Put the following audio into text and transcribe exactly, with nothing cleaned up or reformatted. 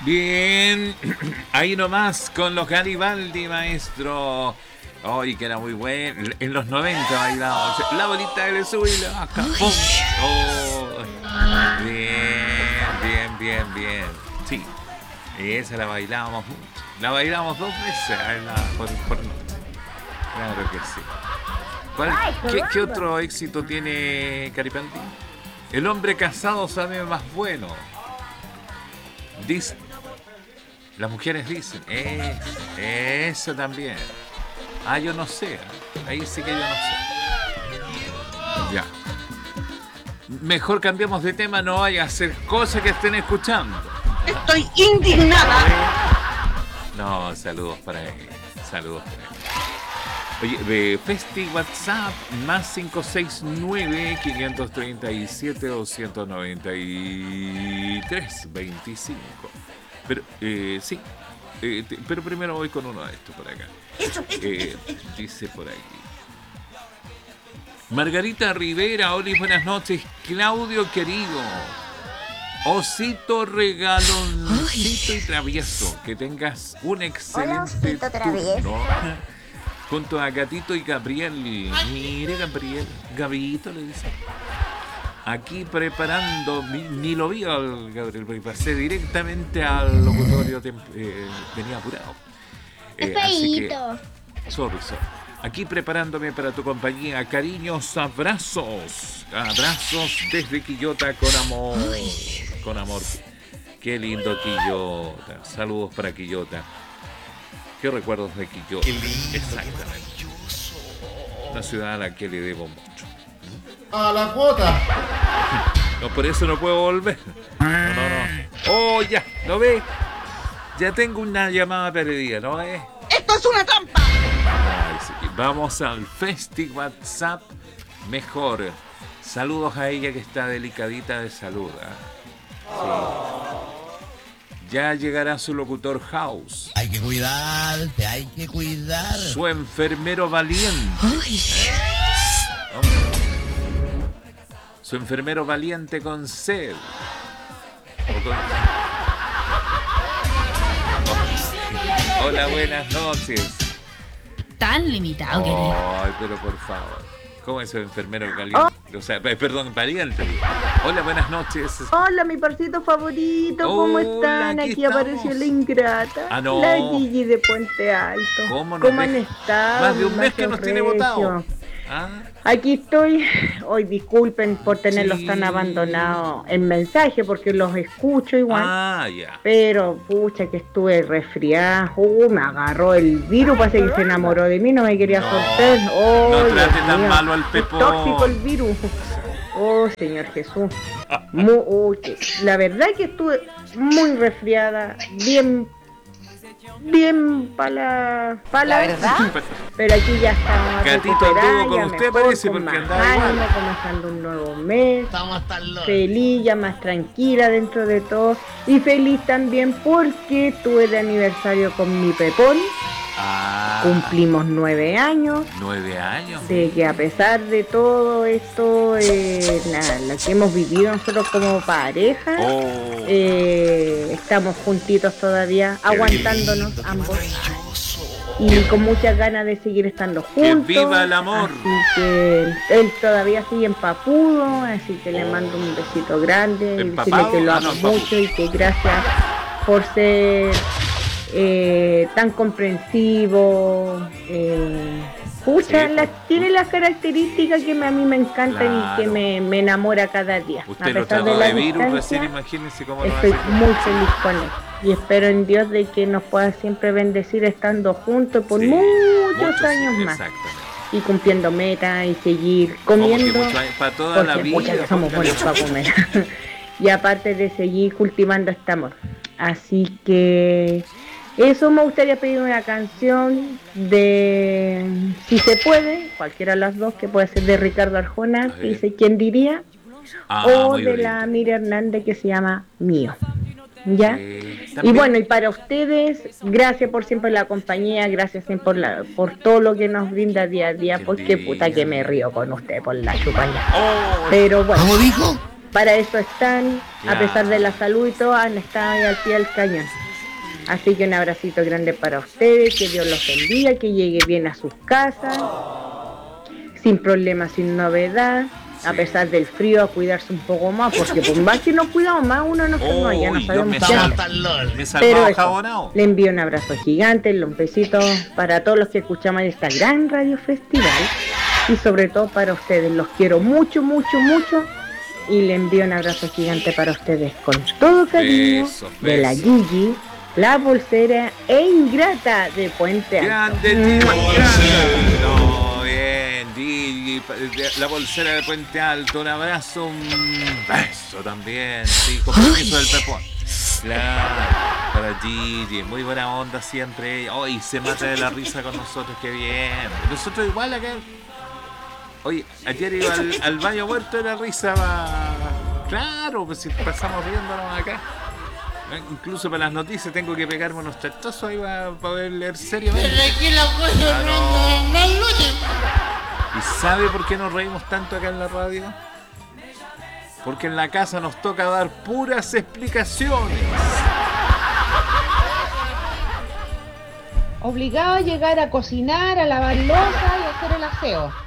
Bien, ahí nomás con los Garibaldi, maestro. Ay, que era muy bueno. En los noventa bailamos. La bolita le sube y le baja. ¡Pum! Oh, bien, bien, bien, bien. Sí, esa la bailábamos mucho. La bailamos dos veces la, por, por noche. Claro que sí. ¿Cuál, qué, ¿Qué otro éxito tiene Garibaldi? El hombre casado sabe más bueno. Dice, las mujeres dicen, eso, eso también. Ah, yo no sé. Ahí sí que yo no sé. Ya. Mejor cambiamos de tema, no vaya a hacer cosas que estén escuchando. Estoy indignada. No, saludos para él. Saludos para él. Oye, de Festi WhatsApp más cinco seis nueve, cinco tres siete, dos nueve tres, veinticinco. Pero, eh, sí. Eh, te, pero primero voy con uno de estos por acá. Eh, dice por aquí. Margarita Rivera, Oli, buenas noches. Claudio querido. Osito regaloncito y travieso. Que tengas un excelente turno. Junto a Gatito y Gabriel. Mire, Gabriel. Gabito le dice. Aquí preparando. Ni lo vi al Gabriel, porque pasé directamente al locutorio. Eh, venía apurado. Eh, así que, sorry, sorry. Aquí preparándome para tu compañía. Cariños, abrazos. Abrazos desde Quillota con amor. Con amor. Qué lindo Quillota. Saludos para Quillota. ¿Qué recuerdos de Quillota? Exactamente. Una ciudad a la que le debo mucho. A la cuota. No, por eso no puedo volver. No, no, no. Oh, ya, ¿lo ves? Ya tengo una llamada perdida, ¿no ves? ¡Esto es una trampa! Ay, sí. Vamos al Festi WhatsApp mejor. Saludos a ella que está delicadita de salud. ¿eh? Sí. Ya llegará su locutor House. Hay que cuidarte, hay que cuidar. Su enfermero valiente. ¿No? Su enfermero valiente con sed. O con... Oh. Hola, buenas noches. Tan limitado, Ay, querido. Ay, pero por favor. ¿Cómo es el enfermero valiente? O sea, perdón, valiente. Hola, buenas noches. Hola, mi parcito favorito, ¿cómo Hola, están? aquí Aquí estamos. apareció la ingrata. Ah, no. La Gigi de Puente Alto. ¿Cómo, no ¿Cómo han deja? estado? Más de un mes que nos tiene Recio? votado. Ah, Aquí estoy. Hoy disculpen por tenerlos Sí. tan abandonados en mensaje, porque los escucho igual. ah, ya. Pero, pucha, que estuve resfriada. Uh, me agarró el virus, parece que se enamoró de mí, no me quería No, soltar. Oh, no Dios trate tan mío. malo al Es Pepón. tóxico el virus. Oh, Señor Jesús. Muy, uy, que- la verdad que estuve muy resfriada, bien, bien para la, pa la- ¿La verdad? Pero aquí ya estamos Gatito recuperada, anduvo con ya usted, mejor, parece, con porque más andaba igual. ánimo, comenzando un nuevo mes. Estamos hasta el loro. Feliz, ya más tranquila dentro de todo. Y feliz también porque tuve de aniversario con mi Pepón. Ah, Cumplimos nueve años. nueve años. De que a pesar de todo esto, eh, la, la que hemos vivido nosotros como pareja, Oh, eh, estamos juntitos todavía, Qué aguantándonos ambos. Y con muchas ganas de seguir estando juntos. viva el amor! Así que él todavía sigue empapudo, así que le mando un besito grande y decirle ¿Empapado? que lo Ah, amo no, empapudo. mucho y que gracias por ser eh, tan comprensivo. Eh, pucha, Sí, la- pues. tiene las características que me- a mí me encantan y que Claro. me, me enamora cada día. Usted a lo pesar trató de la de virus distancia, recién, imagínense cómo lo estoy hace. muy feliz con él y espero en Dios de que nos pueda siempre bendecir estando juntos por Sí, muchos sí, años más Exactamente. y cumpliendo metas y seguir Como que comiendo mucho años- para toda la porque vida. pucha que somos póngale. buenos para comer y aparte de seguir cultivando este amor. Así que eso, me gustaría pedir una canción de, si se puede, cualquiera de las dos, que puede ser de Ricardo Arjona, A que ver. dice ¿Quién diría? Ah, o muy de bonito. la Miriam Hernández, que se llama Mío. ¿Ya? Eh, Y también- bueno, y para ustedes, gracias por siempre la compañía, gracias siempre por, la, por todo lo que nos brinda día a día, Qué porque lindo. puta que me río con usted por la chupaña. Oh, Pero bueno, ¿Cómo dijo? para eso están, Ya. a pesar de la salud y todo, han estado ahí al pie del cañón. Así que un abracito grande para ustedes, que Dios los bendiga, que llegue bien a sus casas, sin problemas, sin novedad, a Sí. pesar del frío, a cuidarse un poco más, porque por más que nos cuidamos más, uno no enferma, ya no Uy, yo sabemos me qué salvo, hacer. me Pero salvaba eso, jabonado. le envío un abrazo gigante, un besito para todos los que escuchamos en esta gran radio festival y sobre todo para ustedes. Los quiero mucho, mucho, mucho y le envío un abrazo gigante para ustedes con todo cariño Besos, de la besos. Gigi, la bolsera e ingrata de Puente Alto. Grande, Tito, grande. No, bien, Gigi, la bolsera de Puente Alto, un abrazo, un beso también, sí, con permiso del pepón. Claro, para Gigi, muy buena onda siempre. Hoy se mata de la risa con nosotros, qué bien. Nosotros igual acá. Oye, ayer iba al, al baño muerto de la risa, va. Claro, pues si pasamos riéndonos acá. Incluso para las noticias tengo que pegarme unos chachazos ahí para poder leer seriamente. Ah, no. ¿Y sabe por qué nos reímos tanto acá en la radio? Porque en la casa nos toca dar puras explicaciones. Obligado a llegar a cocinar, a lavar loza y a hacer el aseo.